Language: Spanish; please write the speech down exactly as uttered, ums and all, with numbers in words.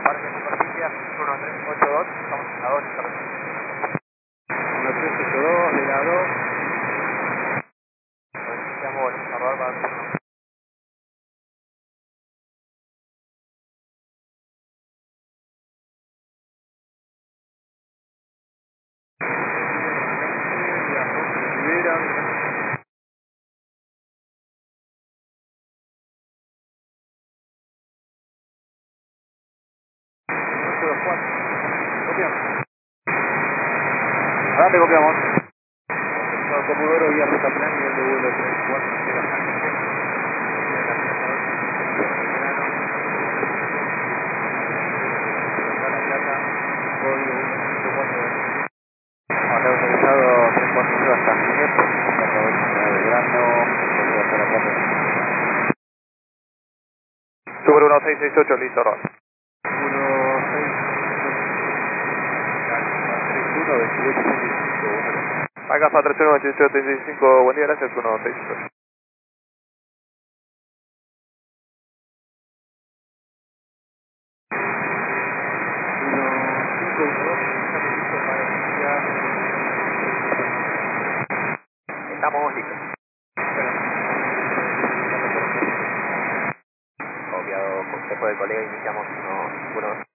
Parque superficie uno tres ocho dos, estamos en la dos, uno tres ocho dos, de la dos. Iniciamos el observador para el turno. Rivera. ocho dos cuatro. Copiamos. Adelante, copiamos. No, Comodoro vía ruta plan, nivel de vuelo tres cuatro cero Sánchez. Código uno cinco cuatro. Hotel autorizado tres cuatro cero hasta Ginebra, acabo de Belgrano, hasta la cuatro. Super uno seis seis ocho, listo, Ron. uno seis uno veintiocho treinta y cinco. Acá está tres uno veintiocho treinta y cinco, buen día, gracias, uno seis seis ocho. uno cinco uno dos, estamos listos para iniciar. Estamos listos. Copiado después del colega, iniciamos uno uno.